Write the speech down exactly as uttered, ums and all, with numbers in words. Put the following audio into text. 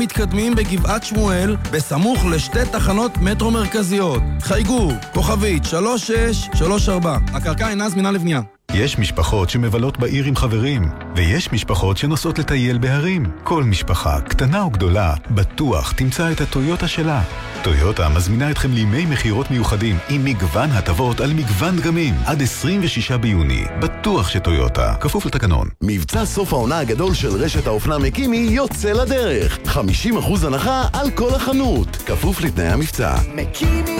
מתקדמים בגבעת שמואל, בסמוך לשתי תחנות מטרו מרכזיות. חייגו, כוכבית שלוש שש שלוש ארבע. הקרקע אינה זמינה לבנייה. יש משפחות שמבלות בעיר עם חברים, ויש משפחות שנוסעות לטייל בהרים. כל משפחה, קטנה או גדולה, בטוח תמצא את הטויוטה שלה. טויוטה מזמינה אתכם לימי מחירות מיוחדים עם מגוון הטבות על מגוון דגמים. עד עשרים ושישה ביוני. בטוח שטויוטה. כפוף לתקנון. מבצע סוף העונה הגדול של רשת האופנה מקימי יוצא לדרך. חמישים אחוז הנחה על כל החנות. כפוף לתנאי המבצע. מקימי